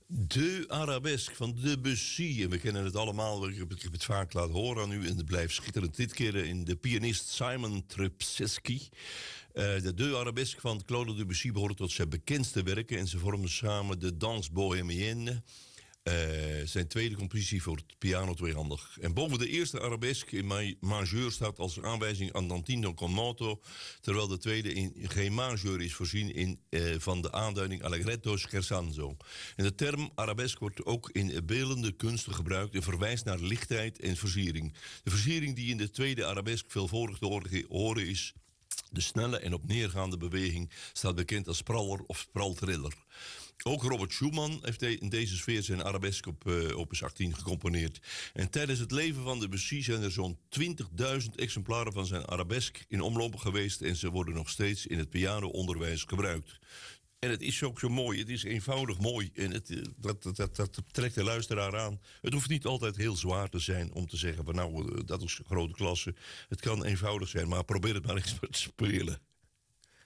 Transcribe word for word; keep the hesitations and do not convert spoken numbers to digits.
De Arabesque van Debussy. En we kennen het allemaal. Ik heb, ik heb het vaak laten horen aan u. En het blijft schitterend. Dit keer in de pianist Simon Trpceski. Uh, de De Arabesque van Claude Debussy behoort tot zijn bekendste werken. En ze vormen samen de Danse Bohémienne. Uh, zijn tweede compositie voor het piano tweehandig. En boven de eerste arabesque in majeur staat als aanwijzing andantino con moto, terwijl de tweede in G majeur is voorzien in, uh, van de aanduiding allegretto scherzando. En de term arabesque wordt ook in beeldende kunsten gebruikt en verwijst naar lichtheid en versiering. De versiering die in de tweede arabesque veelvuldig te horen is de snelle en op neergaande beweging, staat bekend als spraller of spraltriller. Ook Robert Schumann heeft in deze sfeer zijn arabesque op uh, opus achttien gecomponeerd. En tijdens het leven van Debussy zijn er zo'n twintigduizend exemplaren van zijn arabesque in omloop geweest en ze worden nog steeds in het pianoonderwijs gebruikt. En het is ook zo mooi, het is eenvoudig mooi en het, dat, dat, dat, dat trekt de luisteraar aan. Het hoeft niet altijd heel zwaar te zijn om te zeggen van nou, dat is grote klasse. Het kan eenvoudig zijn, maar probeer het maar eens te spelen.